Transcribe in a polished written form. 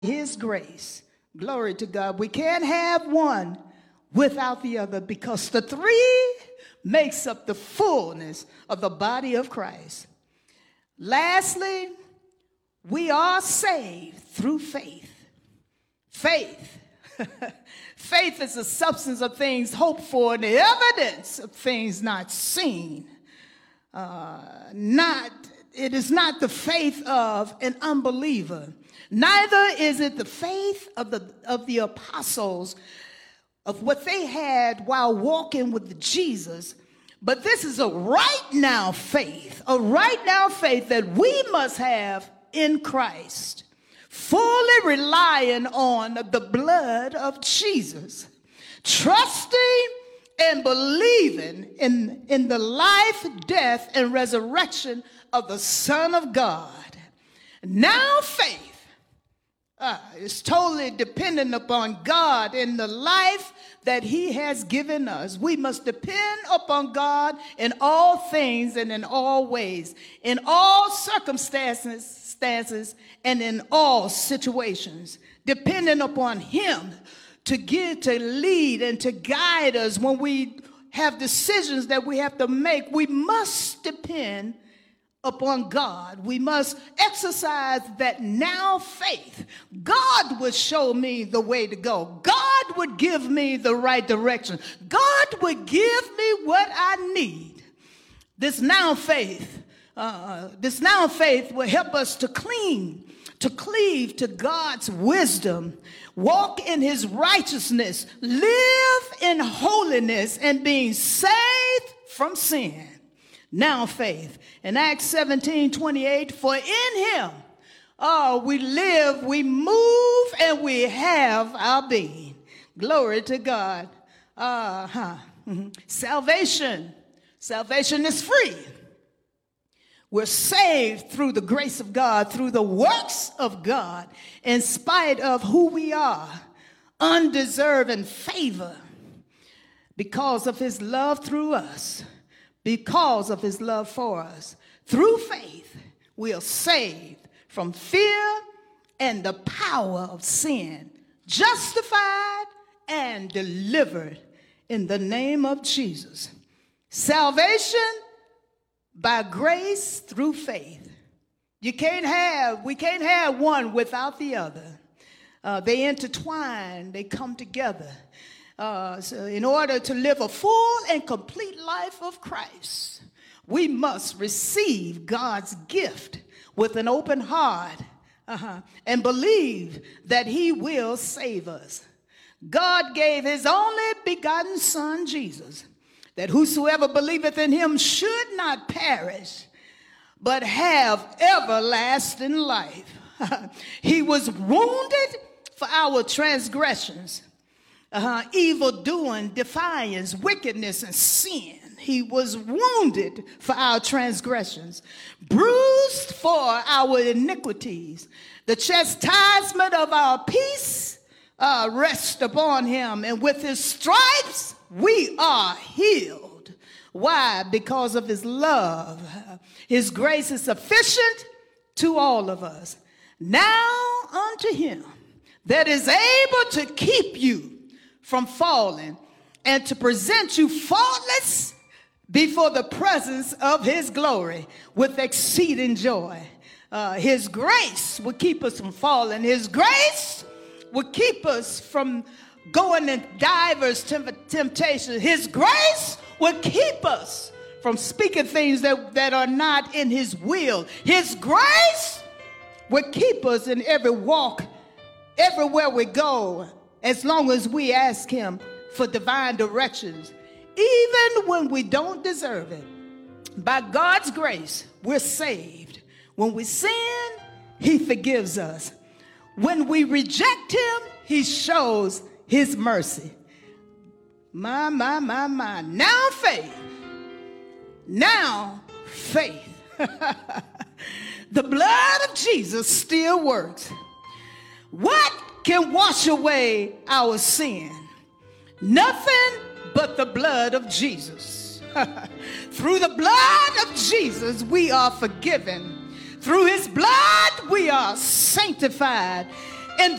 His grace. Glory to God. We can't have one without the other because the three makes up the fullness of the body of Christ. Lastly, we are saved through faith. Faith. Faith is the substance of things hoped for and the evidence of things not seen. It is not the faith of an unbeliever. Neither is it the faith of the apostles of what they had while walking with Jesus. But this is a right now faith that we must have in Christ, fully relying on the blood of Jesus, trusting and believing in the life, death, and resurrection of the Son of God. Now faith is totally dependent upon God in the life that he has given us. We must depend upon God in all things and in all ways, in all circumstances and in all situations, depending upon him to lead and to guide us when we have decisions that we have to make. We must depend upon God. We must exercise that now faith. God would show me the way to go. God would give me the right direction. God would give me what I need. This now faith will help us to cleave to God's wisdom, walk in his righteousness, live in holiness, and being saved from sin. Now faith. In Acts 17:28, for in him we live, we move, and we have our being. Glory to God. Salvation is free. We're saved through the grace of God, through the works of God, in spite of who we are, undeserving favor, because of his love through us. Because of his love for us. Through faith, we are saved from fear and the power of sin, justified and delivered in the name of Jesus. Salvation by grace through faith. We can't have one without the other. They intertwine, they come together. So in order to live a full and complete life of Christ, we must receive God's gift with an open heart and believe that he will save us. God gave his only begotten Son, Jesus, that whosoever believeth in him should not perish, but have everlasting life. He was wounded for our transgressions. Evil doing, defiance, wickedness, and sin. He was wounded for our transgressions, bruised for our iniquities. The chastisement of our peace rests upon him, and with his stripes we are healed. Why? Because of his love. His grace is sufficient to all of us. Now unto him that is able to keep you from falling and to present you faultless before the presence of his glory with exceeding joy. His grace will keep us from falling. His grace will keep us from going in divers temptations. His grace will keep us from speaking things that are not in his will. His grace will keep us in every walk, everywhere we go, as long as we ask him for divine directions, even when we don't deserve it. By God's grace, we're saved. When we sin, he forgives us. When we reject him, he shows his mercy. My. Now faith. Now faith. The blood of Jesus still works. What can wash away our sin? Nothing but the blood of Jesus. Through the blood of Jesus, we are forgiven. Through his blood, we are sanctified.